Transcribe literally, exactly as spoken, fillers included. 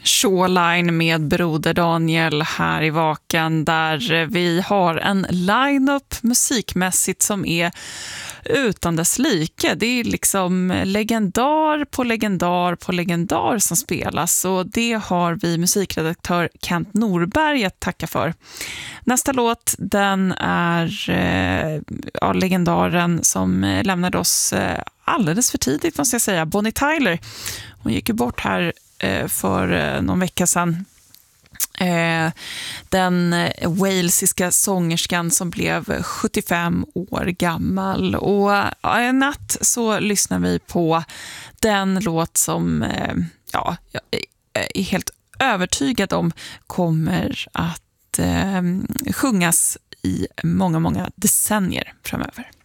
Shoreline med Broder Daniel här i Vaken, där vi har en line-up musikmässigt som är utan dess like. Det är liksom legendar på legendar på legendar som spelas, och det har vi musikredaktör Kent Norberg att tacka för. Nästa låt, den är eh, ja, legendaren som lämnade oss eh, alldeles för tidigt, måste jag säga. Bonnie Tyler. Hon gick ju bort här för någon vecka sedan. Den walesiska sångerskan som blev sjuttiofem år gammal. Och en natt så lyssnar vi på den låt som ja, jag är helt övertygad om kommer att sjungas i många, många decennier framöver.